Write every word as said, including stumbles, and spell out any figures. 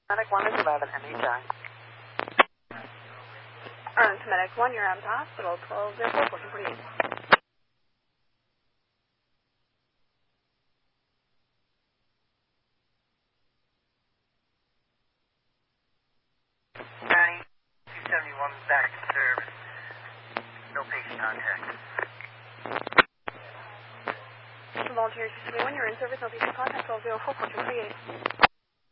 Medic one is eleven, M H I. Earn to Medic one, you're out of the hospital, twelve zero four, fourteen forty-eight. County two seventy-one back in service. No patient contact. Volunteer two seventy-one, you're in service, no patient contact, twelve zero four, fourteen forty-eight.